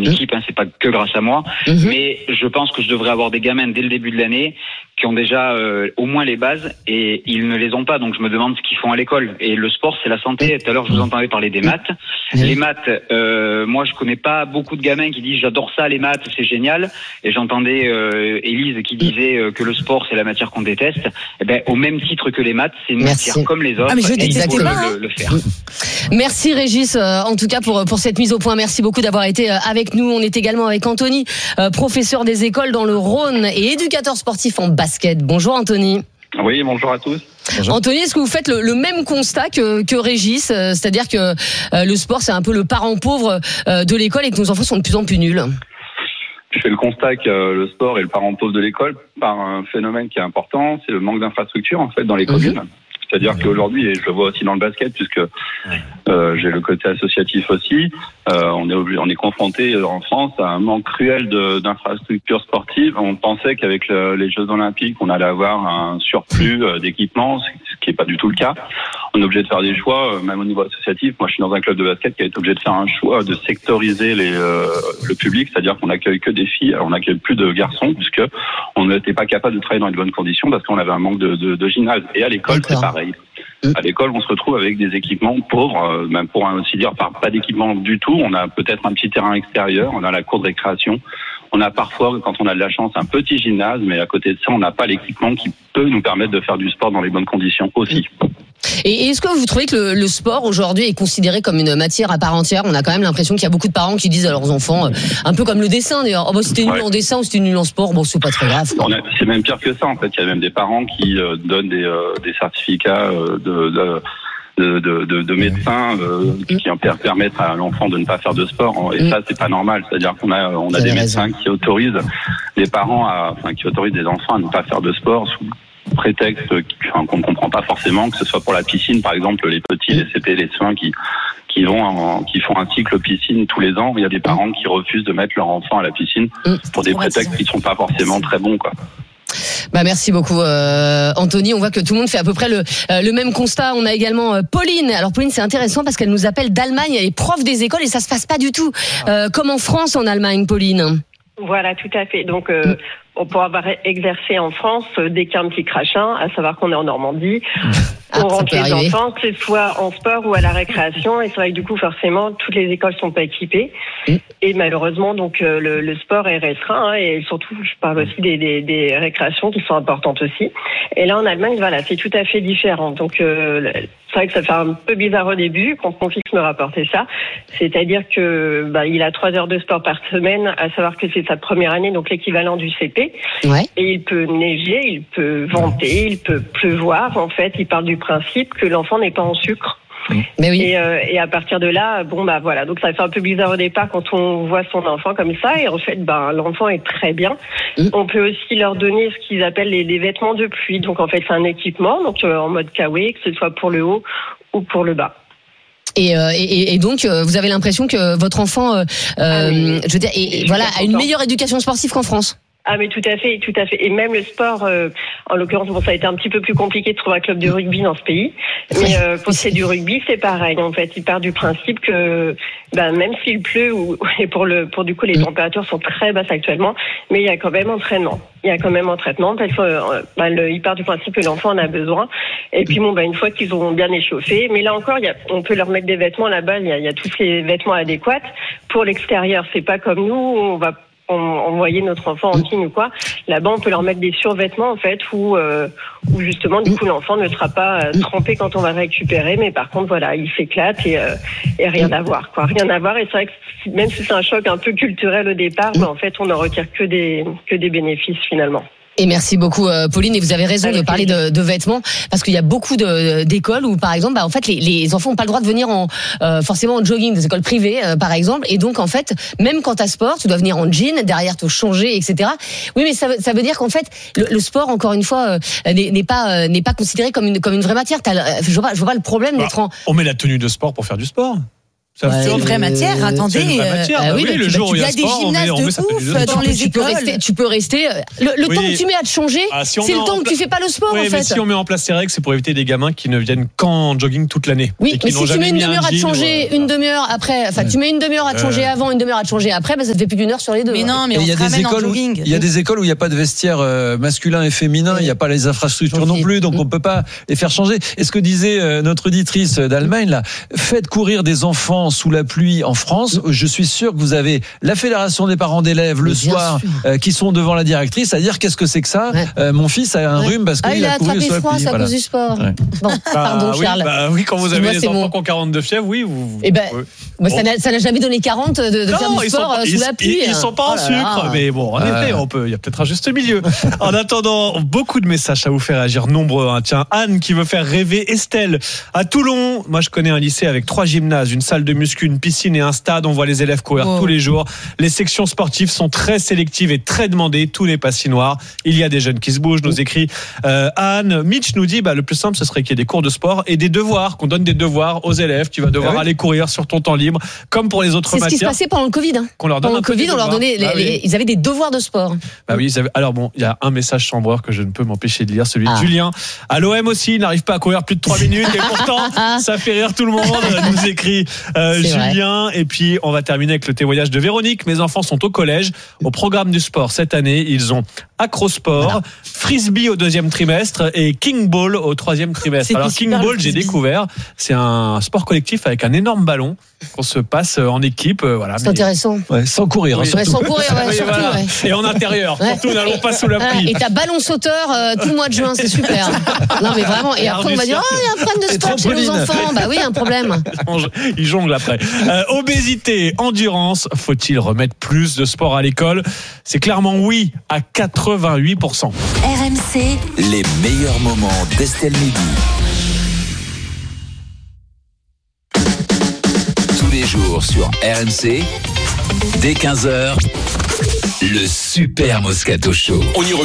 équipe, c'est pas que grâce à moi, mais je pense que je devrais avoir des gamins dès le début de l'année qui ont déjà au moins les bases et ils ne les ont pas, donc je me demande ce qu'ils font à l'école. Et le sport, c'est la santé. Tout à l'heure, je vous entendais parler des maths. Les maths, moi, je connais pas beaucoup de gamins qui disent j'adore ça, les maths, c'est génial. Et j'entendais Élise qui disait que le sport, c'est la matière qu'on déteste. Eh ben, au même titre que les maths, c'est une matière comme les autres. Ah, mais je et il faut le faire. Merci Régis, en tout cas pour cette mise au point. Merci beaucoup d'avoir été avec nous. On est également avec Anthony, professeur des écoles dans le Rhône et éducateur sportif en basket. Bonjour Anthony. Oui, bonjour à tous. Bonjour. Anthony, est-ce que vous faites le même constat que Régis, c'est-à-dire que le sport c'est un peu le parent pauvre de l'école et que nos enfants sont de plus en plus nuls? Je fais le constat que le sport est le parent pauvre de l'école par un phénomène qui est important, c'est le manque d'infrastructures en fait dans les communes. C'est-à-dire qu'aujourd'hui, et je le vois aussi dans le basket, puisque j'ai le côté associatif aussi, on est confronté en France à un manque cruel d'infrastructures sportives. On pensait qu'avec les Jeux Olympiques, on allait avoir un surplus d'équipements, ce qui n'est pas du tout le cas. On est obligé de faire des choix, même au niveau associatif. Moi, je suis dans un club de basket qui a été obligé de faire un choix de sectoriser le public, c'est-à-dire qu'on n'accueille que des filles, on n'accueille plus de garçons, puisque on n'était pas capable de travailler dans de bonnes conditions parce qu'on avait un manque de gymnase. Et à l'école, c'est pareil. À l'école, on se retrouve avec des équipements pauvres, même pour ainsi dire, pas d'équipement du tout. On a peut-être un petit terrain extérieur, on a la cour de récréation. On a parfois, quand on a de la chance, un petit gymnase, mais à côté de ça, on n'a pas l'équipement qui peut nous permettre de faire du sport dans les bonnes conditions aussi. Et est-ce que vous trouvez que le sport aujourd'hui est considéré comme une matière à part entière? On a quand même l'impression qu'il y a beaucoup de parents qui disent à leurs enfants, un peu comme le dessin d'ailleurs, c'était nul en dessin ou c'était nul en sport, bon c'est pas très grave. C'est même pire que ça en fait, il y a même des parents qui donnent des certificats de médecins qui permettent à l'enfant de ne pas faire de sport, et ça c'est pas normal. C'est-à-dire qu'on a des médecins qui autorisent les parents qui autorisent des enfants à ne pas faire de sport sous prétexte qu'on ne comprend pas forcément, que ce soit pour la piscine par exemple, les petits, les CP, les soins qui font un cycle piscine tous les ans. Il y a des parents qui refusent de mettre leur enfant à la piscine pour des prétextes qui ne sont pas forcément très bons, quoi. Merci beaucoup Anthony, on voit que tout le monde fait à peu près le même constat. On a également Pauline. Alors Pauline, c'est intéressant parce qu'elle nous appelle d'Allemagne, elle est prof des écoles et ça se passe pas du tout comme en France, en Allemagne, Pauline. Voilà, tout à fait. Donc pour avoir exercé en France, dès qu'il y a un petit crachin, à savoir qu'on est en Normandie, on rentre les enfants, que ce soit en sport ou à la récréation, et c'est vrai que du coup forcément toutes les écoles sont pas équipées, et malheureusement donc le sport est restreint, et surtout je parle aussi des récréations qui sont importantes aussi. Et là en Allemagne, voilà, c'est tout à fait différent. Donc c'est vrai que ça fait un peu bizarre au début quand mon fils me rapportait ça, c'est-à-dire que il a 3 heures de sport par semaine, à savoir que c'est sa première année, donc l'équivalent du CP. Et il peut neiger, il peut venter, il peut pleuvoir. En fait, il part du principe que l'enfant n'est pas en sucre. Mais oui. Et à partir de là, voilà. Donc ça fait un peu bizarre au départ quand on voit son enfant comme ça. Et en fait, l'enfant est très bien. On peut aussi leur donner ce qu'ils appellent les vêtements de pluie. Donc en fait, c'est un équipement, donc en mode kawaii, que ce soit pour le haut ou pour le bas. Et donc, vous avez l'impression que votre enfant, a une meilleure éducation sportive qu'en France? Ah mais tout à fait. Et même le sport, en l'occurrence, ça a été un petit peu plus compliqué de trouver un club de rugby dans ce pays. Mais quand c'est du rugby, c'est pareil. En fait, il part du principe que même s'il pleut et pour du coup les températures sont très basses actuellement, mais il y a quand même entraînement. Parce que il part du principe que l'enfant en a besoin. Et puis une fois qu'ils ont bien échauffé, mais là encore, on peut leur mettre des vêtements là-bas. Il y a tous les vêtements adéquats pour l'extérieur. C'est pas comme nous, on va envoyer notre enfant en jean ou quoi. Là-bas, on peut leur mettre des survêtements en fait, où justement du coup l'enfant ne sera pas trempé quand on va récupérer, mais par contre voilà, il s'éclate et rien à voir quoi, rien à voir. Et c'est vrai que même si c'est un choc un peu culturel au départ, en fait, on n'en retire que des bénéfices finalement. Et merci beaucoup Pauline, et vous avez raison de parler de vêtements, parce qu'il y a beaucoup d'écoles où par exemple en fait les enfants n'ont pas le droit de venir forcément en jogging, des écoles privées par exemple, et donc en fait même quand t'as sport tu dois venir en jean, derrière te changer, etc. Oui, mais ça veut dire qu'en fait le sport, encore une fois, n'est pas considéré comme une vraie matière. Je vois pas le problème d'être on met la tenue de sport pour faire du sport. Ça, C'est une vraie matière, attendez. C'est une vraie matière. oui, le jour où il y a sport, on met ça fait du dans les écoles. Tu peux rester. Le temps que tu mets à te changer, c'est le temps que tu fais pas le sport, en fait. Mais si on met en place ces règles, c'est pour éviter des gamins qui ne viennent qu'en jogging toute l'année. Oui, mais si tu mets une demi-heure à te changer, une demi-heure après, tu mets une demi-heure à te changer avant, une demi-heure à te changer après, ça te fait plus d'une heure sur les deux. Mais non, mais on se ramène en jogging. Il y a des écoles où il n'y a pas de vestiaire masculin et féminin, il n'y a pas les infrastructures non plus, donc on peut pas les faire changer. Et ce que disait notre auditrice d'Allemagne, là, faites courir des enfants sous la pluie en France. Je suis sûr que vous avez la fédération des parents d'élèves le soir qui sont devant la directrice à dire qu'est-ce que c'est que ça. Mon fils a un rhume parce qu'il a couru sous la pluie. À cause du sport. Bon, pardon Charles. Oui, quand vous avez des enfants qui ont 42 fièvre, oui. Ça n'a jamais donné 40 de faire du sport sous la pluie. Ils sont pas en sucre, mais bon, en effet, il y a peut-être un juste milieu. En attendant, beaucoup de messages à vous faire réagir, nombreux. Tiens, Anne qui veut faire rêver Estelle à Toulon. Moi, je connais un lycée avec 3 gymnases, une salle de muscu, une piscine et un stade. On voit les élèves courir tous les jours. Les sections sportives sont très sélectives et très demandées. Tout n'est pas si noir. Il y a des jeunes qui se bougent, nous écrit Anne. Mitch nous dit, le plus simple, ce serait qu'il y ait des cours de sport et des devoirs, qu'on donne des devoirs aux élèves. Tu vas devoir aller courir sur ton temps libre, comme pour les autres matières. C'est ce qui se passait pendant le Covid. Pendant le Covid, on leur donnait, ils avaient des devoirs de sport. Oui, alors bon, il y a un message chambreur que je ne peux m'empêcher de lire, celui de Julien. À l'OM aussi, il n'arrive pas à courir plus de 3 minutes et pourtant, ça fait rire tout le monde, nous écrit Julien. Et puis, on va terminer avec le témoignage de Véronique. Mes enfants sont au collège. Au programme du sport cette année, ils ont acrosport, frisbee au 2e trimestre et kingball au 3e trimestre. Alors, kingball, j'ai découvert, c'est un sport collectif avec un énorme ballon qu'on se passe en équipe. C'est intéressant. Sans courir. Sans courir, surtout. Et en intérieur, surtout, n'allons pas sous la pluie. Et t'as ballon sauteur tout le mois de juin, c'est super. Non, mais vraiment. Et après, on va dire, il y a un problème de sport chez nos enfants. Oui, un problème. Ils jonglent après. Obésité, endurance, faut-il remettre plus de sport à l'école? C'est clairement oui, à 88%. RMC, les meilleurs moments d'Estelle Midi. Tous les jours sur RMC, dès 15h, le Super Moscato Show. On y revient.